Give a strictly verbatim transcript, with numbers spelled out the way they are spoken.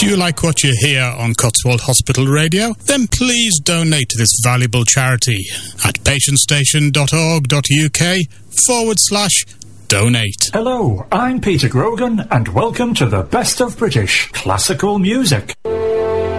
you like what you hear on Cotswold Hospital Radio? Then please donate to this valuable charity at patientstation.org.uk forward slash donate. Hello, I'm Peter Grogan, and welcome to the Best of British Classical Music.